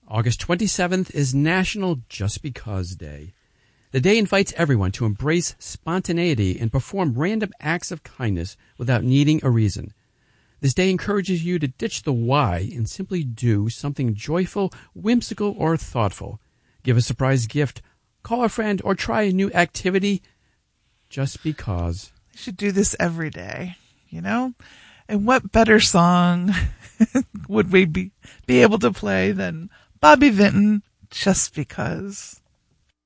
August 27th is National Just Because Day. The day invites everyone to embrace spontaneity and perform random acts of kindness without needing a reason. This day encourages you to ditch the why and simply do something joyful, whimsical, or thoughtful. Give a surprise gift, call a friend, or try a new activity just because. You should do this every day, you know? And what better song would we be able to play than Bobby Vinton, Just Because?